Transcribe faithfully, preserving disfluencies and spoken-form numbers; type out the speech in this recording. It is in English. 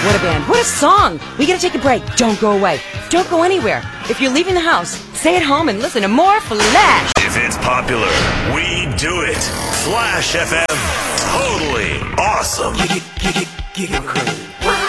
What a band. What a song. We gotta take a break. Don't go away. Don't go anywhere. If you're leaving the house, stay at home and listen to more Flash. If it's popular, we do it. Flash F M. Totally awesome. Get it, get it, get it.